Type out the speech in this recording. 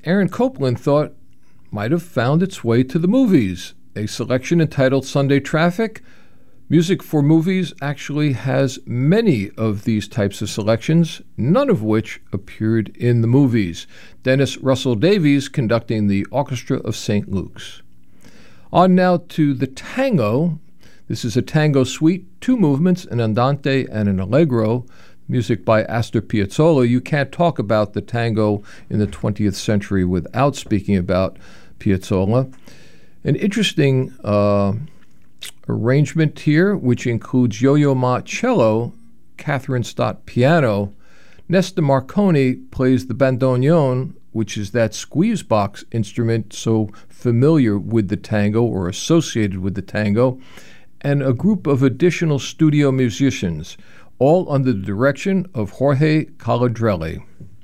Aaron Copland thought might have found its way to the movies. A selection entitled Sunday Traffic. Music for Movies actually has many of these types of selections, none of which appeared in the movies. Dennis Russell Davies conducting the Orchestra of St. Luke's. On now to the tango. This is a tango suite, 2 movements, an andante and an allegro, music by Astor Piazzolla. You can't talk about the tango in the 20th century without speaking about Piazzolla. An interesting arrangement here, which includes Yo-Yo Ma cello, Catherine Stott piano. Nesta Marconi plays the bandoneon, which is that squeeze box instrument so familiar with the tango or associated with the tango, and a group of additional studio musicians, all under the direction of Jorge Caladrelli.